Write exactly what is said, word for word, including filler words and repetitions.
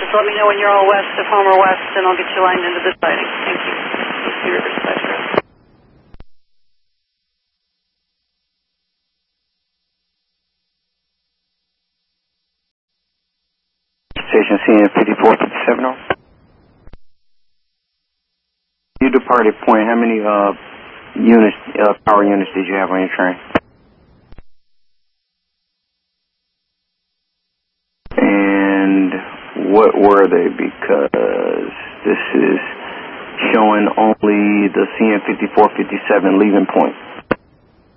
just let me know when you're all west of Homer West, and I'll get you lined into the sighting. Thank you. This is your dispatcher. Station C N fifty-four fifty-seven. You departed point. How many uh, units, uh, power units did you have on your train? And what were they? Because this is showing only the C N fifty-four fifty-seven leaving point.